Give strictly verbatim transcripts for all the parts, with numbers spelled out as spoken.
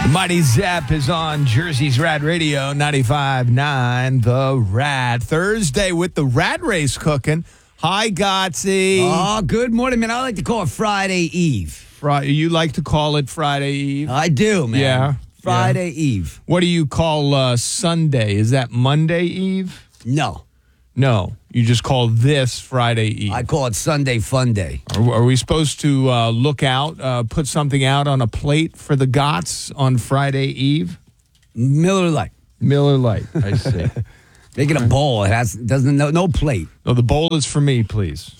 Mighty Zap is on Jersey's Rad Radio, ninety-five point nine The Rad. Thursday with the Rad Race cooking. Hi, Gotsy. Oh, good morning, man. I like to call it Friday Eve. Friday, you like to call it Friday Eve? I do, man. Yeah. Friday yeah. Eve. What do you call uh, Sunday? Is that Monday Eve? No. No. You just call this Friday Eve. I call it Sunday Fun Day. Are, are we supposed to uh, look out, uh, put something out on a plate for the Gots on Friday Eve? Miller Lite. Miller Lite, I see. They get a bowl. It has doesn't no, no plate. No, the bowl is for me, please.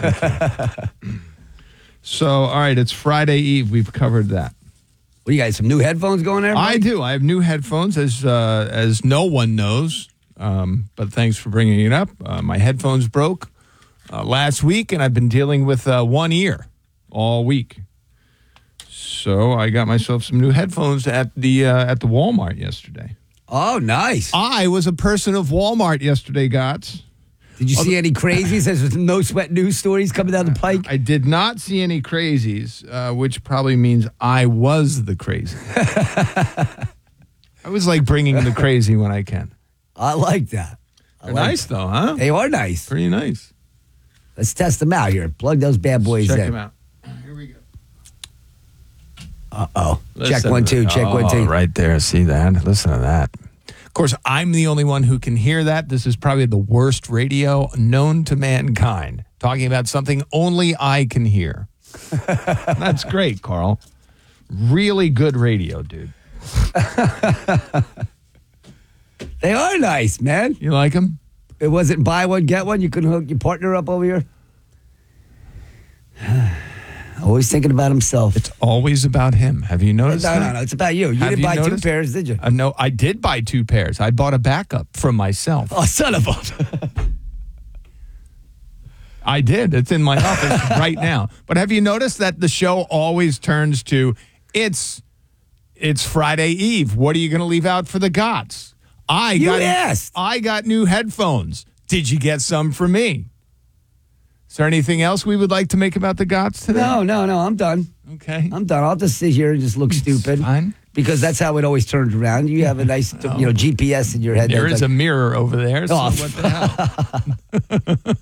So, all right, it's Friday Eve. We've covered that. What, you got some new headphones going there? I do. I have new headphones, as uh, as no one knows. Um, but thanks for bringing it up. Uh, my headphones broke uh, last week, and I've been dealing with uh, one ear all week. So I got myself some new headphones at the uh, at the Walmart yesterday. Oh, nice. I was a person of Walmart yesterday, Gots. Did you see any crazies? There's no sweat news stories coming down the pike. I did not see any crazies, uh, which probably means I was the crazy. I was like bringing the crazy when I can. I like that. I They're like nice, that. though, huh? They are nice. Pretty nice. Let's test them out here. Plug those bad boys Check in. them out. Here we go. Uh-oh. Listen Check one, two. Check one, two. Oh, right there. See that? Listen to that. Of course, I'm the only one who can hear that. This is probably the worst radio known to mankind. Talking about something only I can hear. That's great, Carl. Really good radio, dude. They are nice, man. You like them? It wasn't buy one, get one. You couldn't hook your partner up over here. Always thinking about himself. It's always about him. Have you noticed no, that? no, no. It's about you. You Have didn't you buy noticed? two pairs, did you? Uh, no, I did buy two pairs. I bought a backup from myself. Oh, son of a... I did. It's in my office right now. But have you noticed that the show always turns to, it's it's Friday Eve. What are you going to leave out for the Gots? I You got, asked. I got new headphones. Did you get some for me? Is there anything else we would like to make about the Gots today? No, no, no. I'm done. Okay. I'm done. I'll just sit here and just look stupid. Fine. Because that's how it always turns around. You have a nice, you know, G P S in your head. There that's is like, a mirror over there. So Oh. what the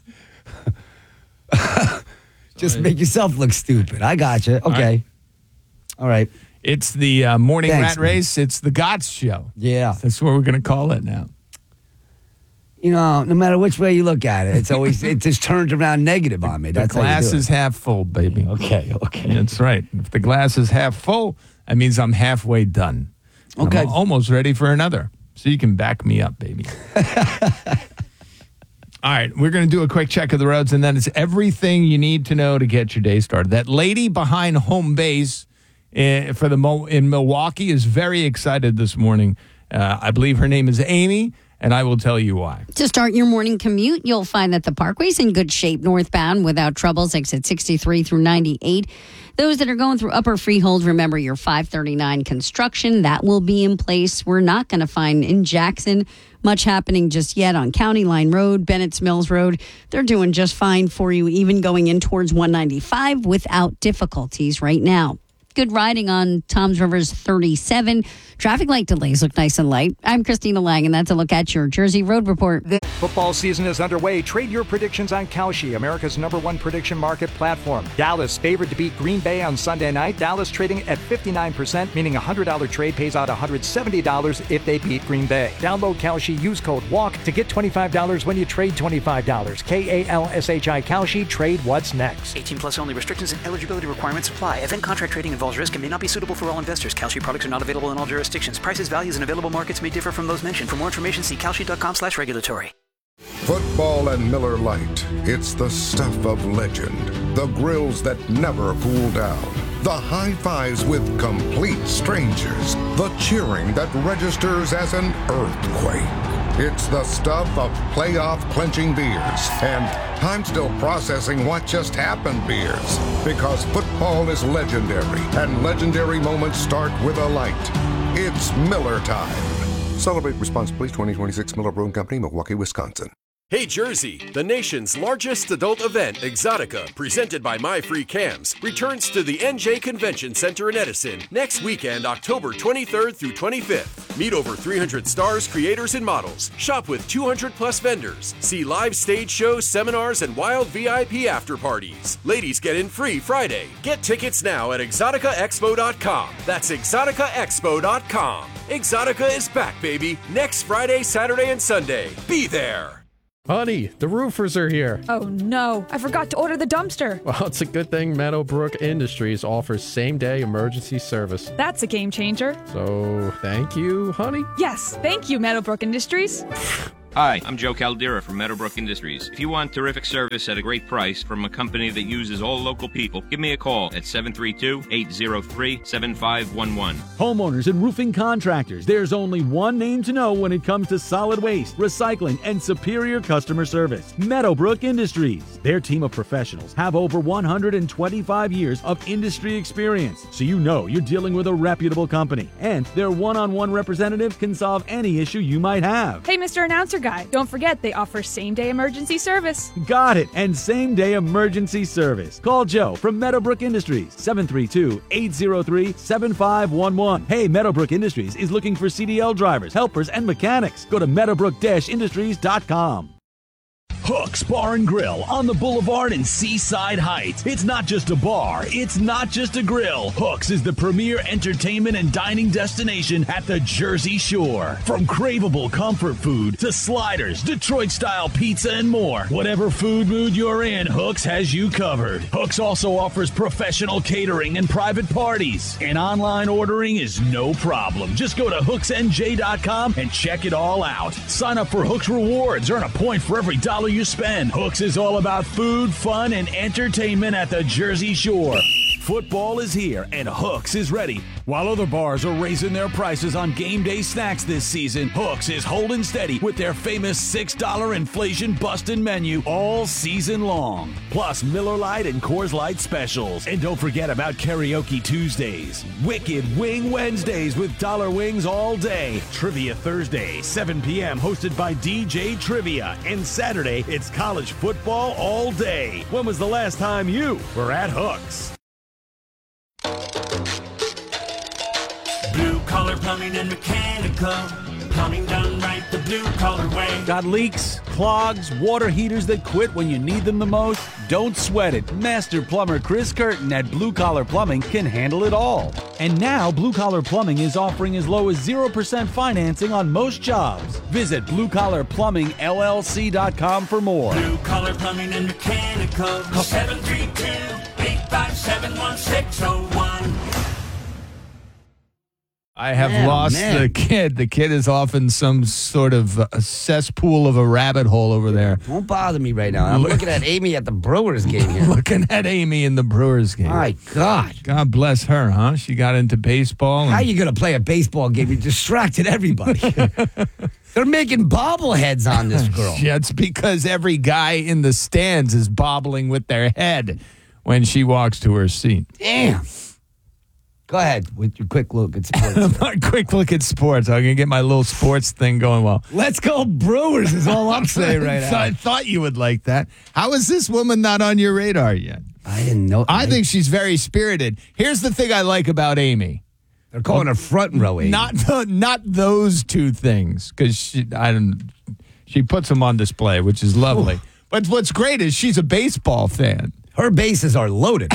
hell? just make yourself look stupid. I got you. Okay. All right. It's the uh, morning Thanks, rat man. race. It's the Gots show. Yeah. That's what we're going to call it now. You know, no matter which way you look at it, it's always, it just turns around negative on me. The That's how you glass do it. is half full, baby. Okay, okay. That's right. If the glass is half full, that means I'm halfway done. Okay. I'm almost ready for another. So you can back me up, baby. All right, we're going to do a quick check of the roads, and then it's everything you need to know to get your day started. That lady behind home base uh, for the Mo- in Milwaukee is very excited this morning. Uh, I believe her name is Amy, and I will tell you why. To start your morning commute, you'll find that the Parkway's in good shape northbound without troubles, exit sixty-three through ninety-eight. Those that are going through Upper Freehold, remember your five thirty-nine construction. That will be in place. We're not going to find in Jackson much happening just yet on County Line Road, Bennett's Mills Road. They're doing just fine for you, even going in towards one ninety-five without difficulties right now. Good riding on Toms River's thirty-seven. Traffic light delays look nice and light. I'm Christina Lang, and that's a look at your Jersey Road Report. Football season is underway. Trade your predictions on Kalshi, America's number one prediction market platform. Dallas favored to beat Green Bay on Sunday night. Dallas trading at fifty-nine percent, meaning a one hundred dollars trade pays out one hundred seventy dollars if they beat Green Bay. Download Kalshi, use code WALK to get twenty-five dollars when you trade twenty-five dollars. K A L S H I Kalshi, trade what's next. eighteen plus only. Restrictions and eligibility requirements apply. Event contract trading involves risk and may not be suitable for all investors. Kalshi products are not available in all jurisdictions. Prices, values, and available markets may differ from those mentioned. For more information, see kalshi.com slash regulatory. Football and Miller Lite. It's the stuff of legend. The grills that never cool down. The high fives with complete strangers. The cheering that registers as an earthquake. It's the stuff of playoff clinching beers and I'm still processing what just happened beers. Because football is legendary and legendary moments start with a light. It's Miller time. Celebrate responsibly. twenty twenty-six Miller Brewing Company, Milwaukee, Wisconsin. Hey Jersey, the nation's largest adult event, Exotica, presented by My Free Cams, returns to the N J Convention Center in Edison next weekend, October twenty-third through twenty-fifth. Meet over three hundred stars, creators, and models. Shop with two hundred plus vendors. See live stage shows, seminars, and wild V I P after parties. Ladies get in free Friday. Get tickets now at exotica expo dot com. That's exotica expo dot com. Exotica is back, baby, next Friday, Saturday, and Sunday. Be there. Honey, the roofers are here. Oh no, I forgot to order the dumpster. Well, it's a good thing Meadowbrook Industries offers same-day emergency service. That's a game changer. So, thank you, honey? Yes, thank you, Meadowbrook Industries. Hi, I'm Joe Caldera from Meadowbrook Industries. If you want terrific service at a great price from a company that uses all local people, give me a call at seven three two, eight zero three, seven five one one. Homeowners and roofing contractors, there's only one name to know when it comes to solid waste, recycling, and superior customer service. Meadowbrook Industries. Their team of professionals have over one hundred twenty-five years of industry experience, so you know you're dealing with a reputable company. And their one-on-one representative can solve any issue you might have. Hey, Mister Announcer Guy, don't forget they offer same-day emergency service. Got it, and same-day emergency service. Call Joe from Meadowbrook Industries, seven three two, eight zero three, seven five one one. Hey, Meadowbrook Industries is looking for C D L drivers, helpers, and mechanics. Go to meadowbrook industries dot com. Hooks Bar and Grill on the Boulevard in Seaside Heights. It's not just a bar, it's not just a grill. Hooks is the premier entertainment and dining destination at the Jersey Shore. From craveable comfort food to sliders, Detroit-style pizza, and more. Whatever food mood you're in, Hooks has you covered. Hooks also offers professional catering and private parties. And online ordering is no problem. Just go to hooks n j dot com and check it all out. Sign up for Hooks Rewards, earn a point for every dollar you spend. Hooks is all about food, fun, and entertainment at the Jersey Shore. Football is here, and Hooks is ready. While other bars are raising their prices on game day snacks this season, Hooks is holding steady with their famous six dollar inflation-busting menu all season long. Plus Miller Lite and Coors Light specials. And don't forget about Karaoke Tuesdays, Wicked Wing Wednesdays with dollar wings all day, Trivia Thursday, seven p.m. hosted by D J Trivia, and Saturday, it's college football all day. When was the last time you were at Hooks? Blue Collar Plumbing and Mechanical. Plumbing done right the blue collar way. Got leaks, clogs, water heaters that quit when you need them the most? Don't sweat it. Master plumber Chris Curtin at Blue Collar Plumbing can handle it all. And now Blue Collar Plumbing is offering as low as zero percent financing on most jobs. Visit blue collar plumbing l l c dot com for more. Blue Collar Plumbing and Mechanical. Call seven three two, eight five seven, one six zero one. I have Man, lost man. the kid. The kid is off in some sort of a cesspool of a rabbit hole over there. Don't bother me right now. I'm looking at Amy at the Brewers game here. Looking at Amy in the Brewers game. My God. God bless her, huh? She got into baseball. And How you going to play a baseball game? You distracted everybody. They're making bobbleheads on this girl. Yeah, it's because every guy in the stands is bobbling with their head when she walks to her seat. Damn. Go ahead with your quick look at sports. My quick look at sports. I'm going to get my little sports thing going well. Let's go Brewers is all I'm saying right So now. I thought you would like that. How is this woman not on your radar yet? I didn't know. I think she's very spirited. Here's the thing I like about Amy. They're calling her front row Amy. Not the, not those two things, because she I don't. She puts them on display, which is lovely. Ooh. But what's great is she's a baseball fan. Her bases are loaded.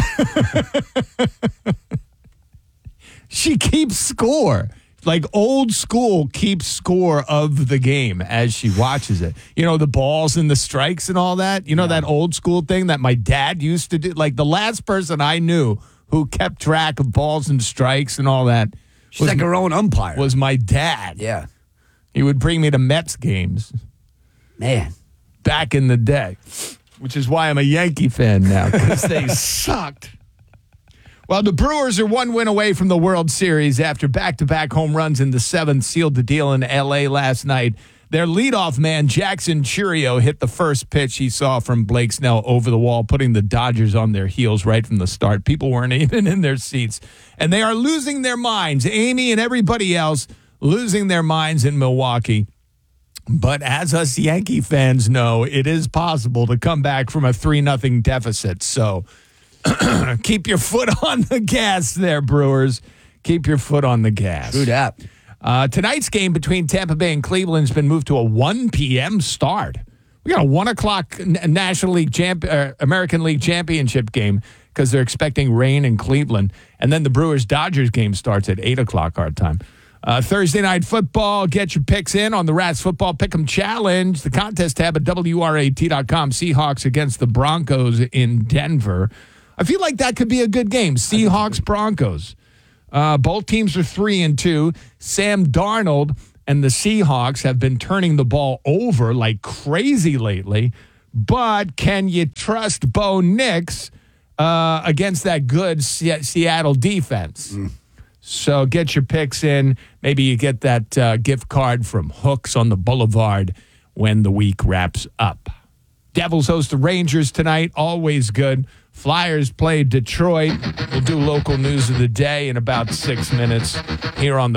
She keeps score. Like old school keeps score of the game as she watches it. You know, the balls and the strikes and all that. You know, yeah. That old school thing that my dad used to do. Like the last person I knew who kept track of balls and strikes and all that. She's was, like her own umpire. Was my dad. Yeah. He would bring me to Mets games. Man. Back in the day. Which is why I'm a Yankee fan now, because they sucked. Well, the Brewers are one win away from the World Series after back-to-back home runs in the seventh sealed the deal in L A last night. Their leadoff man, Jackson Chourio, hit the first pitch he saw from Blake Snell over the wall, putting the Dodgers on their heels right from the start. People weren't even in their seats. And they are losing their minds. Amy and everybody else losing their minds in Milwaukee. But as us Yankee fans know, it is possible to come back from a three nothing deficit. So keep your foot on the gas there, Brewers. Keep your foot on the gas. True that. Uh, tonight's game between Tampa Bay and Cleveland has been moved to a one p.m. start. We got a one o'clock National League champ, uh, American League Championship game because they're expecting rain in Cleveland. And then the Brewers-Dodgers game starts at eight o'clock our time. Uh, Thursday Night Football, get your picks in on the Rats Football Pick'em Challenge. The contest tab at W R A T dot com. Seahawks against the Broncos in Denver. I feel like that could be a good game. Seahawks-Broncos. Uh, both teams are three and two. Sam Darnold and the Seahawks have been turning the ball over like crazy lately. But can you trust Bo Nix uh, against that good Se- Seattle defense? Mm. So get your picks in. Maybe you get that uh, gift card from Hooks on the Boulevard when the week wraps up. Devils host the Rangers tonight. Always good. Flyers play Detroit. We'll do local news of the day in about six minutes here on the